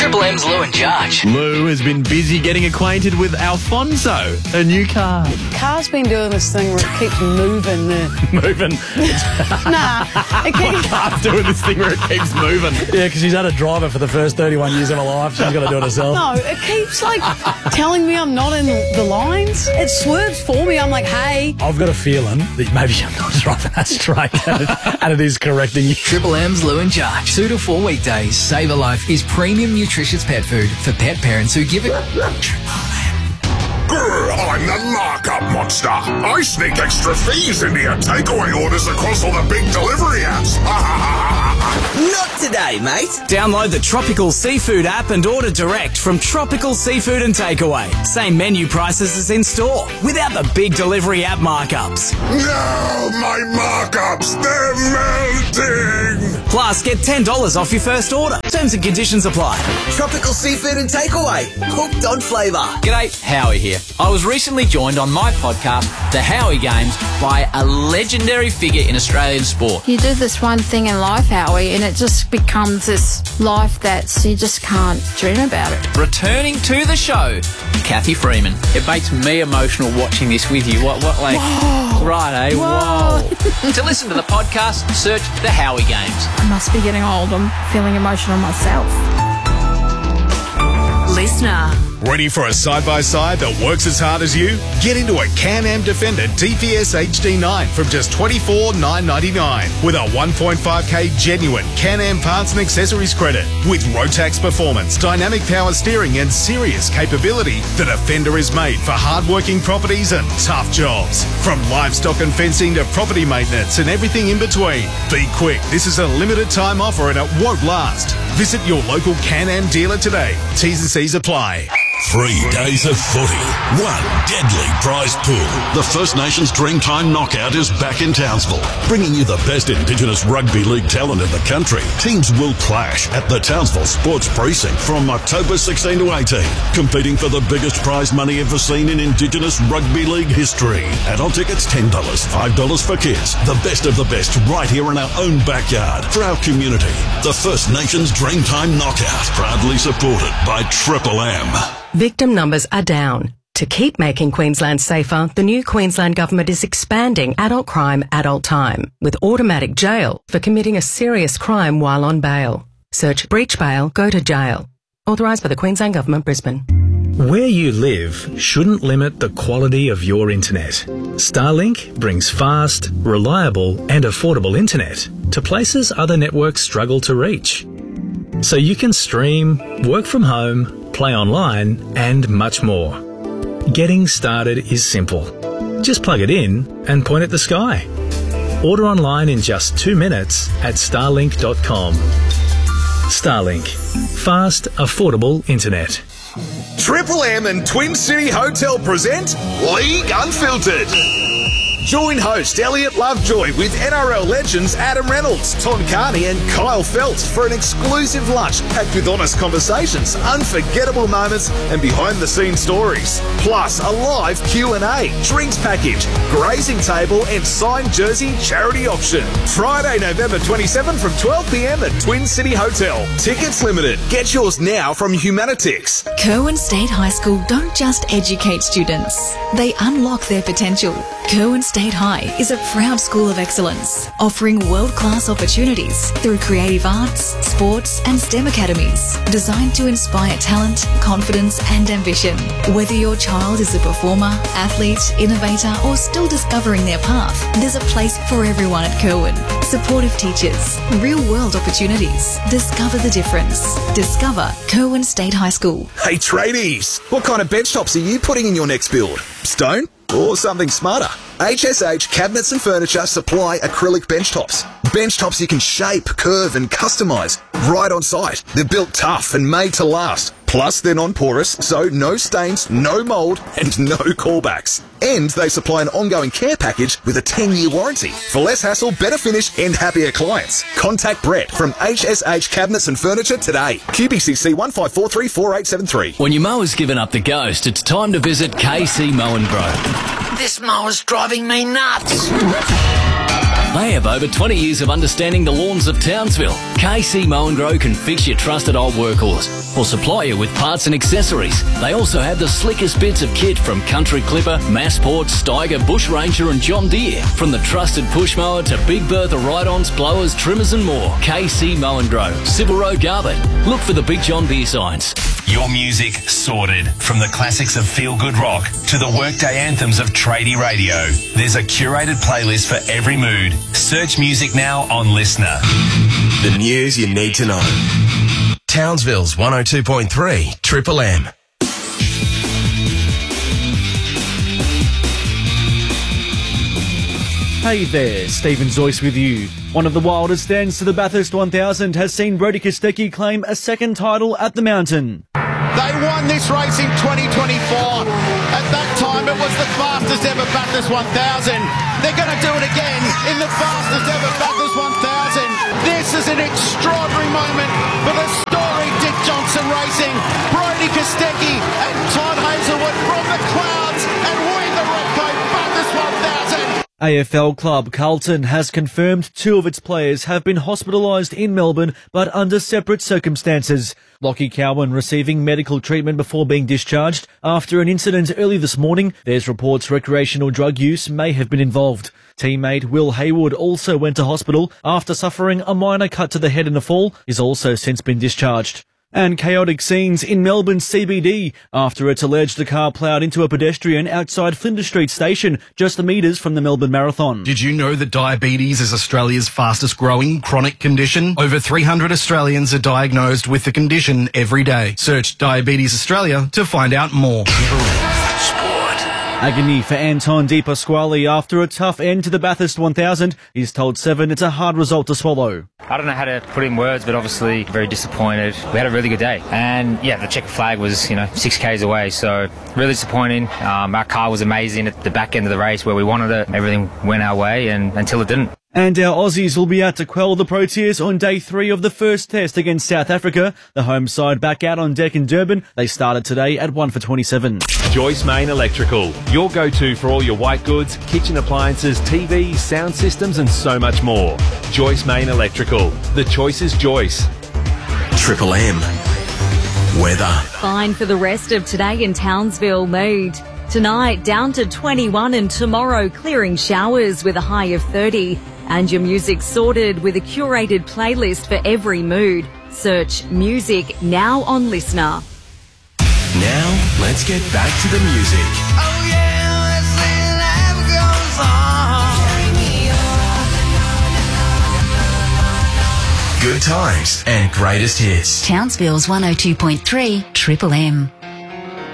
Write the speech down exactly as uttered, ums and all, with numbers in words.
Triple M's Lou and Judge. Lou has been busy getting acquainted with Alfonso, a new car. Car's been doing this thing where it keeps moving. The... Moving? nah, it keeps... Car's doing this thing where it keeps moving. Yeah, because she's had a driver for the first thirty-one years of her life. She's got to do it herself. No, it keeps, like, telling me I'm not in the lines. It swerves for me. I'm like, hey. I've got a feeling that maybe I'm not driving that straight and it, and it is correcting you. Triple M's Lou and Judge. Two to four weekdays. Save a Life is premium nutritious pet food for pet parents who give it. Grr, I'm the markup monster. I sneak extra fees into your takeaway orders across all the big delivery apps. Not today, mate. Download the Tropical Seafood app and order direct from Tropical Seafood and Takeaway. Same menu prices as in store, without the big delivery app markups. No, my markups, they're melting. Plus, get ten dollars off your first order. Terms and conditions apply. Tropical Seafood and Takeaway. Hooked on flavour. G'day, Howie here. I was recently joined on my podcast, The Howie Games, by a legendary figure in Australian sport. You do this one thing in life, Howie, and it just becomes this life that you just can't dream about it. Returning to the show, Kathy Freeman. It makes me emotional watching this with you. What, what, like, Whoa. right, eh? Whoa. Whoa. To listen to the podcast, search The Howie Games. I must be getting old. I'm feeling emotional myself. Listener. Ready for a side-by-side that works as hard as you? Get into a Can-Am Defender D P S H D nine from just twenty-four thousand nine hundred ninety-nine dollars with a one point five K genuine Can-Am parts and accessories credit. With Rotax performance, dynamic power steering and serious capability, the Defender is made for hard-working properties and tough jobs. From livestock and fencing to property maintenance and everything in between. Be quick, this is a limited time offer and it won't last. Visit your local Can-Am dealer today. T's and C's apply. Three days of footy, one deadly prize pool. The First Nations Dreamtime Knockout is back in Townsville, bringing you the best Indigenous rugby league talent in the country. Teams will clash at the Townsville Sports Precinct from October sixteenth to eighteenth, competing for the biggest prize money ever seen in Indigenous rugby league history. Adult tickets ten dollars, five dollars for kids. The best of the best right here in our own backyard for our community. The First Nations Dreamtime Knockout, proudly supported by Triple M. Victim numbers are down. To keep making Queensland safer, the new Queensland Government is expanding adult crime adult time with automatic jail for committing a serious crime while on bail. Search breach bail, go to jail. Authorised by the Queensland Government, Brisbane. Where you live shouldn't limit the quality of your internet. Starlink brings fast, reliable and affordable internet to places other networks struggle to reach. So you can stream, work from home, play online, and much more. Getting started is simple. Just plug it in and point at the sky. Order online in just two minutes at starlink dot com. Starlink. Fast, affordable internet. Triple M and Twin City Hotel present League Unfiltered. Join host Elliot Lovejoy with N R L legends Adam Reynolds, Tom Carney and Kyle Feldt for an exclusive lunch packed with honest conversations, unforgettable moments and behind-the-scenes stories. Plus a live Q and A, drinks package, grazing table and signed jersey charity auction. Friday, November twenty-seventh from twelve p m at Twin City Hotel. Tickets limited. Get yours now from Humanitix. Curwin State High School don't just educate students, they unlock their potential. Curwin State High is a proud school of excellence, offering world-class opportunities through creative arts, sports and STEM academies, designed to inspire talent, confidence and ambition. Whether your child is a performer, athlete, innovator or still discovering their path, there's a place for everyone at Curwin. Supportive teachers, real-world opportunities. Discover the difference. Discover Curwin State High School. Hey tradies, what kind of bench tops are you putting in your next build? Stone? Or something smarter? H S H Cabinets and Furniture supply acrylic bench tops. Bench tops you can shape, curve and customise right on site. They're built tough and made to last. Plus, they're non-porous, so no stains, no mould and no callbacks. And they supply an ongoing care package with a ten-year warranty. For less hassle, better finish and happier clients. Contact Brett from H S H Cabinets and Furniture today. Q B C C one five four three four eight seven three. When your mower's given up the ghost, it's time to visit K C Mow and Grow. This mower's driving me nuts. They have over twenty years of understanding the lawns of Townsville. K C Mow and Grow can fix your trusted old workhorse or supply you with parts and accessories. They also have the slickest bits of kit from Country Clipper, Massport, Steiger, Bush Ranger and John Deere. From the trusted push mower to Big Bertha ride-ons, blowers, trimmers and more. K C Mow and Grow, Civil Road, Garbutt. Look for the big John Deere signs. Your music sorted. From the classics of feel-good rock to the workday anthems of tradie radio. There's a curated playlist for every mood. Search music now on Listener. The news you need to know. Townsville's one oh two point three Triple M. Hey there, Stephen Zoyce with you. One of the wildest ends to the Bathurst one thousand has seen Brodie Kostecki claim a second title at the Mountain. They won this race in twenty twenty-four. At that time, it was the fastest ever Bathurst one thousand. They're going to do it again in the fastest ever Bathurst one thousand. This is an extraordinary moment for the storied Dick Johnson Racing. Brodie Kostecki and Todd Hazelwood from the clouds and win the Repco Bathurst one thousand. A F L club Carlton has confirmed two of its players have been hospitalised in Melbourne, but under separate circumstances. Lockie Cowan receiving medical treatment before being discharged after an incident early this morning. There's reports recreational drug use may have been involved. Teammate Will Haywood also went to hospital after suffering a minor cut to the head in a fall. He's also since been discharged. And chaotic scenes in Melbourne C B D after it's alleged the car ploughed into a pedestrian outside Flinders Street Station, just metres from the Melbourne Marathon. Did you know that diabetes is Australia's fastest growing chronic condition? Over three hundred Australians are diagnosed with the condition every day. Search Diabetes Australia to find out more. Agony for Anton De Pasquale after a tough end to the Bathurst one thousand. He's told Seven it's a hard result to swallow. I don't know how to put in words, but obviously very disappointed. We had a really good day. And yeah, the checker flag was, you know, six Ks away, so really disappointing. Um, our car was amazing at the back end of the race where we wanted it. Everything went our way and until it didn't. And our Aussies will be out to quell the Proteas on day three of the first test against South Africa. The home side back out on deck in Durban. They started today at one for twenty-seven. Joyce Main Electrical, your go-to for all your white goods, kitchen appliances, T Vs, sound systems and so much more. Joyce Main Electrical. The choice is Joyce. Triple M. Weather. Fine for the rest of today in Townsville. Mood. Tonight down to twenty-one and tomorrow clearing showers with a high of thirty. And your music sorted with a curated playlist for every mood. Search music now on Listener. Now, let's get back to the music. Oh yeah, let's see life goes on. Good times and greatest hits. Townsville's one oh two point three Triple M.